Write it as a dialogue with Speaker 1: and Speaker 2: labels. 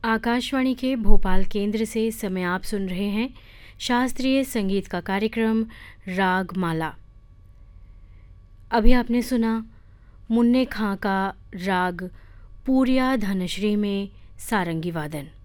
Speaker 1: आकाशवाणी के भोपाल केंद्र से समय आप सुन रहे हैं शास्त्रीय संगीत का कार्यक्रम राग माला। अभी आपने सुना मुन्ने खां का राग पूरिया धनश्री में सारंगी वादन।